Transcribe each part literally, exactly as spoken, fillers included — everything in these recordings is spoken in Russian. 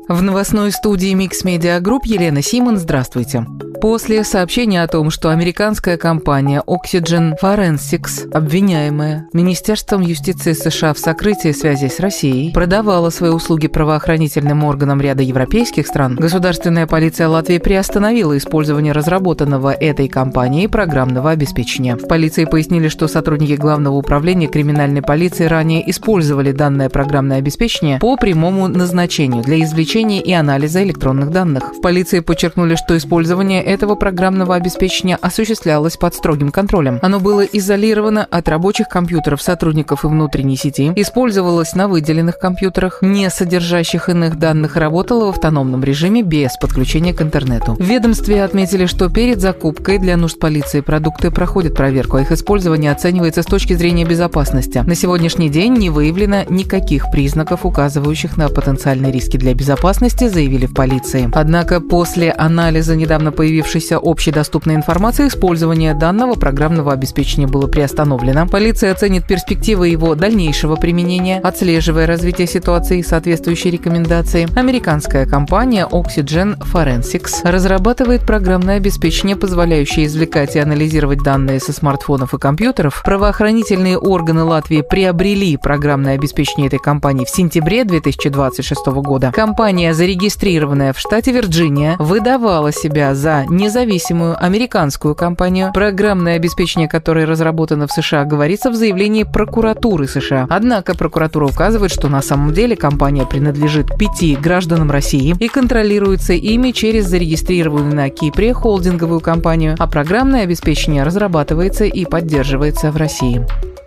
В новостной студии Mix Media Group Елена Симон. Здравствуйте. После сообщения о том, что американская компания Oxygen Forensics, обвиняемая Министерством юстиции США в сокрытии связей с Россией, продавала свои услуги правоохранительным органам ряда европейских стран, государственная полиция Латвии приостановила использование разработанного этой компанией программного обеспечения. В полиции пояснили, что сотрудники Главного управления криминальной полиции ранее использовали данное программное обеспечение по прямому назначению для извлечения и анализа электронных данных. В полиции подчеркнули, что использование этого программного обеспечения осуществлялось под строгим контролем. Оно было изолировано от рабочих компьютеров сотрудников и внутренней сети, использовалось на выделенных компьютерах, не содержащих иных данных, работало в автономном режиме без подключения к интернету. В ведомстве отметили, что перед закупкой для нужд полиции продукты проходят проверку, а их использование оценивается с точки зрения безопасности. На сегодняшний день не выявлено никаких признаков, указывающих на потенциальные риски для безопасности, заявили в полиции. Однако после анализа недавно появившейся общедоступной информации использование данного программного обеспечения было приостановлено. Полиция оценит перспективы его дальнейшего применения, отслеживая развитие ситуации и соответствующие рекомендации. Американская компания Oxygen Forensics разрабатывает программное обеспечение, позволяющее извлекать и анализировать данные со смартфонов и компьютеров. Правоохранительные органы Латвии приобрели программное обеспечение этой компании в сентябре две тысячи двадцать шестого года. Компания, зарегистрированная в штате Вирджиния, выдавала себя за независимую американскую компанию. Программное обеспечение, которое разработано в США, говорится в заявлении прокуратуры США. Однако прокуратура указывает, что на самом деле компания принадлежит пяти гражданам России и контролируется ими через зарегистрированную на Кипре холдинговую компанию, а программное обеспечение разрабатывается и поддерживается в России.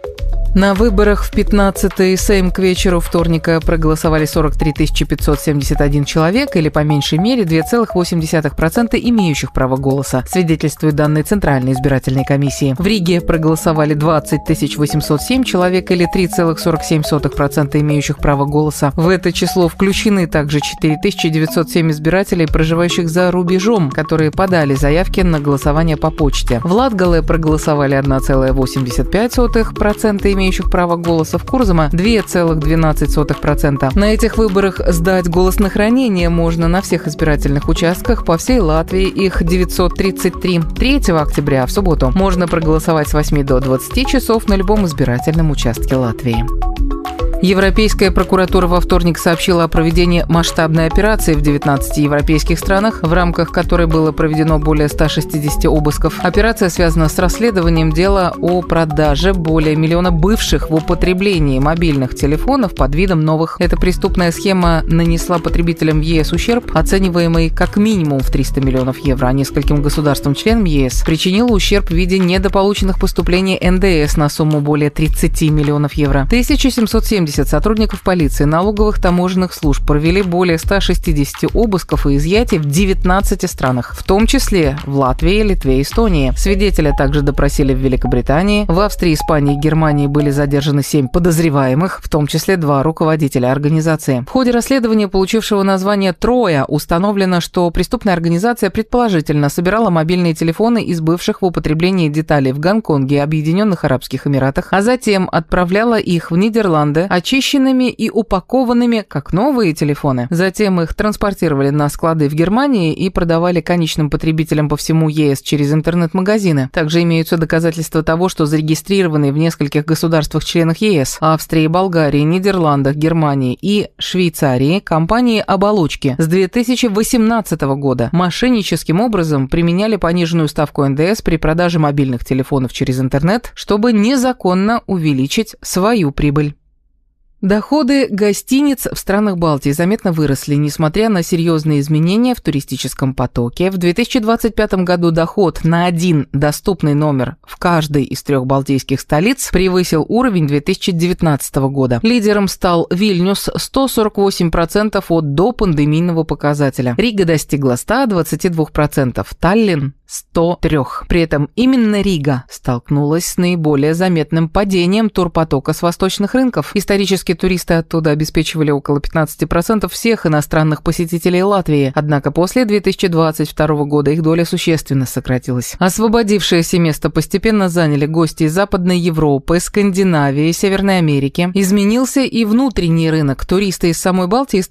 На выборах в пятнадцатый Сейм к вечеру вторника проголосовали сорок три тысячи пятьсот семьдесят один человек, или по меньшей мере два целых восемь десятых процента имеющих право голоса, свидетельствуют данные Центральной избирательной комиссии. В Риге проголосовали двадцать тысяч восемьсот семь человек, или три целых сорок семь сотых процента имеющих право голоса. В это число включены также четыре тысячи девятьсот семь избирателей, проживающих за рубежом, которые подали заявки на голосование по почте. В Латгале проголосовали одна целая восемьдесят пять сотых процента имеющих имеющих право голоса, в Курзаме два целых двенадцать сотых процента. На этих выборах сдать голос на хранение можно на всех избирательных участках по всей Латвии, их девятьсот тридцать три. третьего октября, в субботу, можно проголосовать с восьми до двадцати часов на любом избирательном участке Латвии. Европейская прокуратура во вторник сообщила о проведении масштабной операции в девятнадцати европейских странах, в рамках которой было проведено более ста шестидесяти обысков. Операция связана с расследованием дела о продаже более миллиона бывших в употреблении мобильных телефонов под видом новых. Эта преступная схема нанесла потребителям в ЕС ущерб, оцениваемый как минимум в триста миллионов евро, а нескольким государствам-членам ЕС причинила ущерб в виде недополученных поступлений эн дэ эс на сумму более тридцати миллионов евро. тысяча семьсот семьдесят сотрудников полиции, налоговых, таможенных служб провели более ста шестидесяти обысков и изъятий в девятнадцати странах, в том числе в Латвии, Литве и Эстонии. Свидетеля также допросили в Великобритании. В Австрии, Испании и Германии были задержаны семь подозреваемых, в том числе два руководителя организации. В ходе расследования, получившего название «Троя», установлено, что преступная организация предположительно собирала мобильные телефоны из бывших в употреблении деталей в Гонконге и Объединенных Арабских Эмиратах, а затем отправляла их в Нидерланды, очищенными и упакованными, как новые телефоны. Затем их транспортировали на склады в Германии и продавали конечным потребителям по всему ЕС через интернет-магазины. Также имеются доказательства того, что зарегистрированные в нескольких государствах-членах ЕС – Австрии, Болгарии, Нидерландах, Германии и Швейцарии – компании «Оболочки» с две тысячи восемнадцатого года мошенническим образом применяли пониженную ставку эн дэ эс при продаже мобильных телефонов через интернет, чтобы незаконно увеличить свою прибыль. Доходы гостиниц в странах Балтии заметно выросли, несмотря на серьезные изменения в туристическом потоке. В две тысячи двадцать пятом году доход на один доступный номер в каждой из трех балтийских столиц превысил уровень две тысячи девятнадцатого года. Лидером стал Вильнюс – сто сорок восемь процентов от допандемийного показателя. Рига достигла ста двадцати двух процентов, Таллин – сто три процента. При этом именно Рига столкнулась с наиболее заметным падением турпотока с восточных рынков. Исторически туристы оттуда обеспечивали около пятнадцати процентов всех иностранных посетителей Латвии, однако после две тысячи двадцать второго года их доля существенно сократилась. Освободившееся место постепенно заняли гости из Западной Европы, Скандинавии, Северной Америки. Изменился и внутренний рынок. Туристы из самой Балтии